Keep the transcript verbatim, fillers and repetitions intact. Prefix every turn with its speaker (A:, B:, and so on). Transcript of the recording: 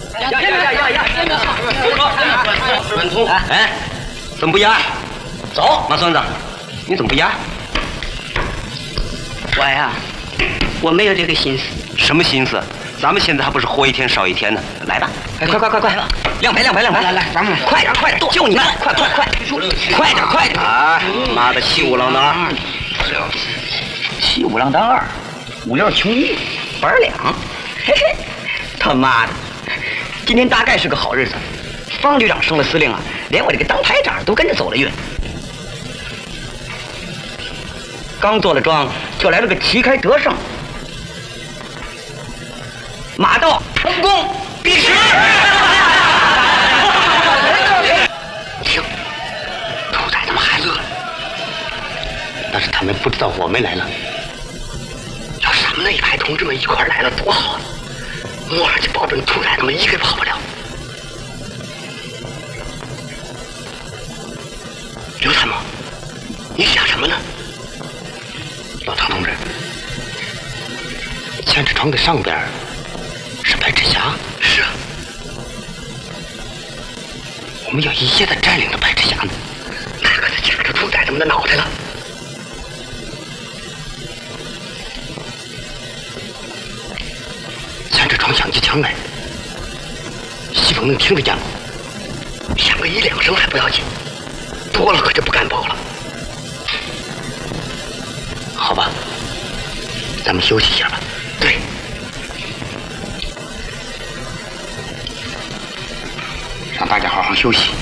A: 呀呀呀呀呀！软通，哎，怎么不压？走，马孙子，你怎么不压？
B: 我呀，我没有这个心思。
A: 什么心思？咱们现在还不是活一天少一天呢？来吧，哎，快快快快，亮牌亮牌亮牌！
B: 来来，咱们
A: 快点快点，就你们，快快快，快点快点！啊，妈的，七五郎当二，七五郎当二，五六穷一，板两，嘿嘿，他妈的，今天大概是个好日子。方局长升了司令啊，连我这个当排长都跟着走了运。刚做了庄，就来了个旗开得胜。马到成功，必时。听，兔崽子们还乐了，但是他们不知道我们来了。要是咱们那一排同志们一块来了，多好啊！我上去保证兔崽子们一个跑不了。刘参谋，你想什么呢？老唐同志，千尺窗的上边是白纸峡。是啊，我们要一夜的占领了白纸峡呢，那可是夹着兔崽子们的脑袋了。千尺窗响起枪来，西风能听得见吗？响个一两声还不要紧，多了可就不敢保了。好吧，咱们休息一下吧。对，让大家好好休息。